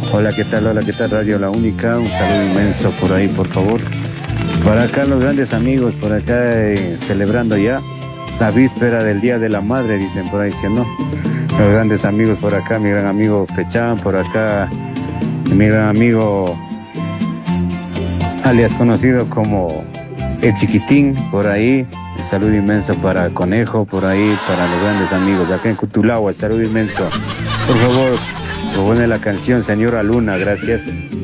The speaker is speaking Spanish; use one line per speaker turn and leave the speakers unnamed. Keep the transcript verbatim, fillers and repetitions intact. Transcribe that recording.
Hola, ¿qué tal? Hola, ¿qué tal? Radio La Única, un saludo inmenso por ahí, por favor. Por acá los grandes amigos, por acá eh, celebrando ya la víspera del Día de la Madre, dicen por ahí, ¿sí o no? Los grandes amigos por acá, mi gran amigo Pechán, por acá, mi gran amigo, alias conocido como El Chiquitín, por ahí. Un saludo inmenso para Conejo, por ahí, para los grandes amigos. Acá en Cutulagua, el saludo inmenso. Por favor, propone la canción Señora Luna, gracias.